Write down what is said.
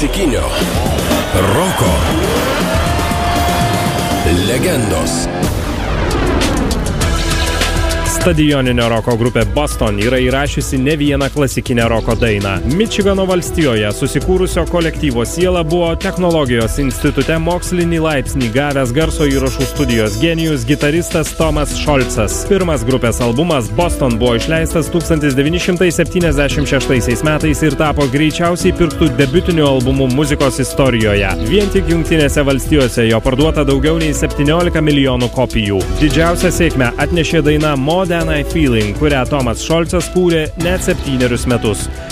klasikinio roko legendos. Stadioninio roko grupė Boston yra įrašiusi ne vieną klasikinę roko dainą. Mičigano valstijoje susikūrusio kolektyvo siela buvo technologijos institute mokslinį laipsnį gavęs garso įrašų studijos genijus gitaristas Tomas Šolcas. Pirmas grupės albumas Boston buvo išleistas 1976 metais ir tapo greičiausiai pirktų debiutiniu albumu muzikos istorijoje. Vien tik Jungtinėse valstijose jo parduota daugiau nei 17 milijonų kopijų. Didžiausią sėkmę atnešė daina More Than I Feeling, kurią Tomas Šolcas kūrė net 7 metus.